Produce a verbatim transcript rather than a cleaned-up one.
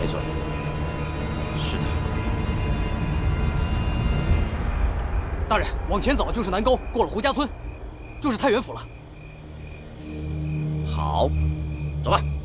岁。是的。大人，往前走就是南沟，过了胡家村，就是太原府了。 好，走吧。